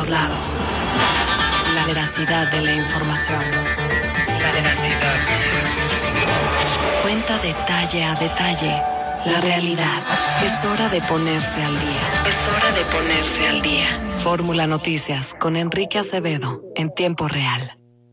todos lados. La veracidad de la información. La veracidad. Cuenta detalle a detalle la realidad. Es hora de ponerse al día. Es hora de ponerse al día. Fórmula Noticias con Enrique Acevedo en tiempo real.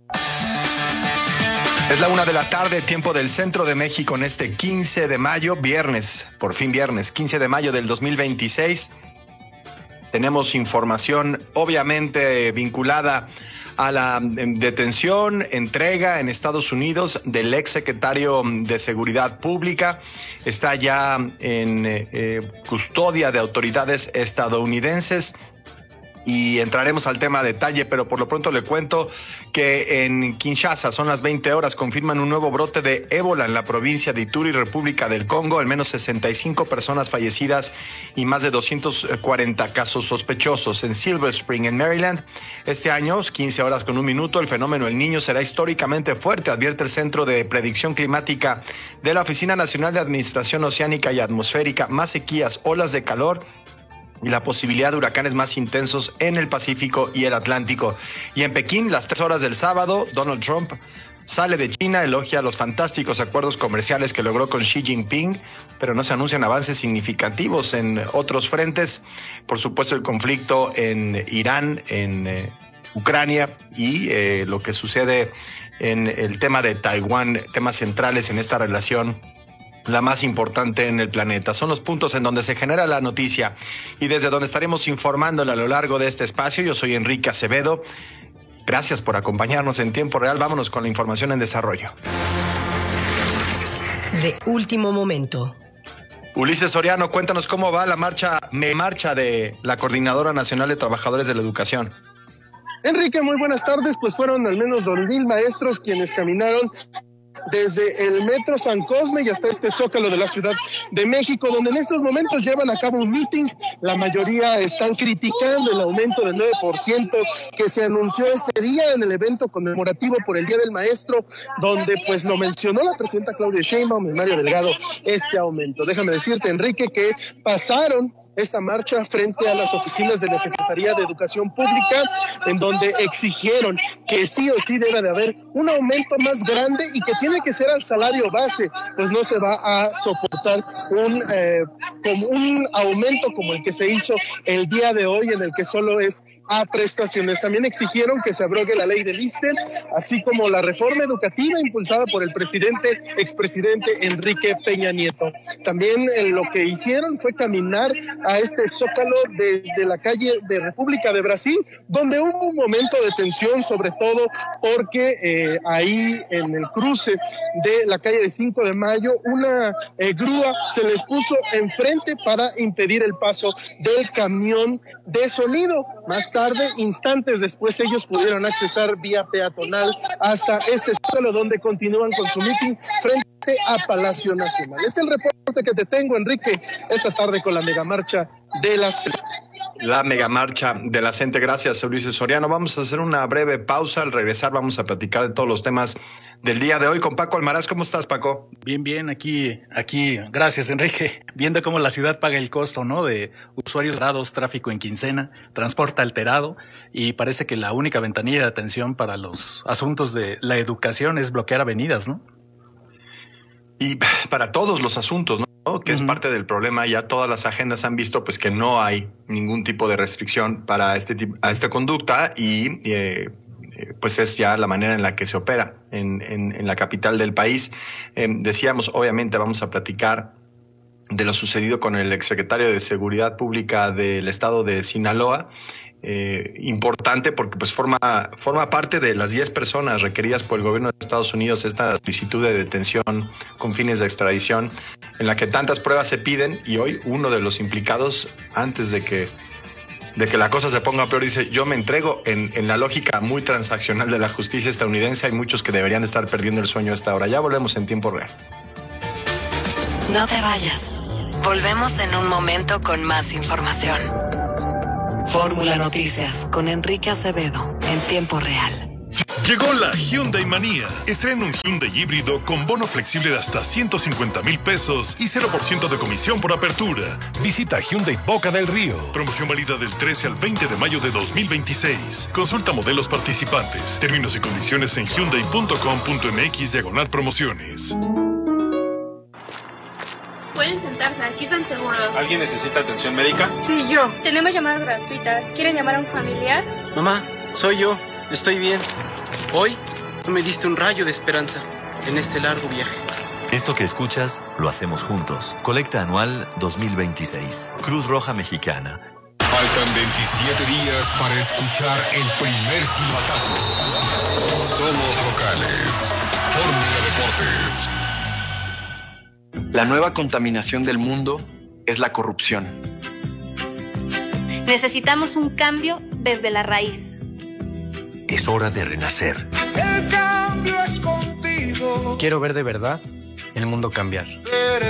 Es la 1 de la tarde, tiempo del centro de México en este 15 de mayo, viernes, por fin viernes, 15 de mayo del 2026. Tenemos información obviamente vinculada a la detención, entrega en Estados Unidos del exsecretario de Seguridad Pública. Está ya en custodia de autoridades estadounidenses. Y entraremos al tema a detalle, pero por lo pronto le cuento que en Kinshasa, son las 20 horas, confirman un nuevo brote de ébola en la provincia de Ituri, República del Congo. Al menos 65 personas fallecidas y más de 240 casos sospechosos. En Silver Spring, en Maryland, este año, 15 horas con un minuto, el fenómeno El Niño será históricamente fuerte, advierte el Centro de Predicción Climática de la Oficina Nacional de Administración Oceánica y Atmosférica. Más sequías, olas de calor y la posibilidad de huracanes más intensos en el Pacífico y el Atlántico. Y en Pekín, las 3 horas del sábado, Donald Trump sale de China, elogia los fantásticos acuerdos comerciales que logró con Xi Jinping, pero no se anuncian avances significativos en otros frentes. Por supuesto, el conflicto en Irán, en Ucrania y lo que sucede en el tema de Taiwán, temas centrales en esta relación, la más importante en el planeta. Son los puntos en donde se genera la noticia y desde donde estaremos informándole a lo largo de este espacio. Yo soy Enrique Acevedo. Gracias por acompañarnos en tiempo real. Vámonos con la información en desarrollo. De último momento. Ulises Soriano, cuéntanos cómo va la marcha de la Coordinadora Nacional de Trabajadores de la Educación. Enrique, muy buenas tardes. Pues fueron al menos 2,000 maestros quienes caminaron desde el Metro San Cosme y hasta este Zócalo de la Ciudad de México, donde en estos momentos llevan a cabo un meeting. La mayoría están criticando el aumento del 9% que se anunció este día en el evento conmemorativo por el Día del Maestro, donde pues lo mencionó la presidenta Claudia Sheinbaum y Mario Delgado este aumento. Déjame decirte, Enrique, que pasaron esta marcha frente a las oficinas de la Secretaría de Educación Pública, en donde exigieron que sí o sí debe de haber un aumento más grande y que tiene que ser al salario base, pues no se va a soportar como un aumento como el que se hizo el día de hoy, en el que solo es a prestaciones. También exigieron que se abrogue la ley del ISSSTE, así como la reforma educativa impulsada por el expresidente Enrique Peña Nieto. También lo que hicieron fue caminar a este Zócalo desde la calle de República de Brasil, donde hubo un momento de tensión, sobre todo porque ahí en el cruce de la calle de 5 de Mayo, una grúa se les puso enfrente para impedir el paso del camión de sonido. Más tarde, instantes después, ellos pudieron accesar vía peatonal hasta este Zócalo, donde continúan con su meeting frente a Palacio Nacional. Es el reporte que te tengo, Enrique, esta tarde con la megamarcha de la CENTE. La megamarcha de la CENTE. Gracias, Ulises Soriano. Vamos a hacer una breve pausa. Al regresar vamos a platicar de todos los temas del día de hoy con Paco Almaraz. ¿Cómo estás, Paco? Bien, aquí. Gracias, Enrique. Viendo cómo la ciudad paga el costo, ¿no? De usuarios dados, tráfico en quincena, transporte alterado, y parece que la única ventanilla de atención para los asuntos de la educación es bloquear avenidas, ¿no? Y para todos los asuntos, ¿no? Que es parte del problema. Ya todas las agendas han visto pues que no hay ningún tipo de restricción para esta conducta y pues es ya la manera en la que se opera en la capital del país. Decíamos, obviamente vamos a platicar de lo sucedido con el exsecretario de Seguridad Pública del estado de Sinaloa. Importante porque pues forma parte de las 10 personas requeridas por el gobierno de Estados Unidos esta solicitud de detención con fines de extradición, en la que tantas pruebas se piden, y hoy uno de los implicados, antes de que la cosa se ponga peor, dice: yo me entrego. En la lógica muy transaccional de la justicia estadounidense hay muchos que deberían estar perdiendo el sueño a esta hora. Ya volvemos en tiempo real. No te vayas. Volvemos en un momento con más información. Fórmula Noticias con Enrique Acevedo en tiempo real. Llegó la Hyundai Manía. Estrena un Hyundai híbrido con bono flexible de hasta 150,000 pesos y 0% de comisión por apertura. Visita Hyundai Boca del Río. Promoción válida del 13 al 20 de mayo de 2026. Consulta modelos participantes. Términos y condiciones en hyundai.com.mx/promociones. Pueden sentarse, aquí están seguros. ¿Alguien necesita atención médica? Sí, yo. Tenemos llamadas gratuitas. ¿Quieren llamar a un familiar? Mamá, soy yo. Estoy bien. Hoy me diste un rayo de esperanza en este largo viaje. Esto que escuchas, lo hacemos juntos. Colecta anual 2026. Cruz Roja Mexicana. Faltan 27 días para escuchar el primer silbatazo. Somos locales. Fórmula Deportes. La nueva contaminación del mundo es la corrupción. Necesitamos un cambio desde la raíz. Es hora de renacer. El cambio es contigo. Quiero ver de verdad el mundo cambiar.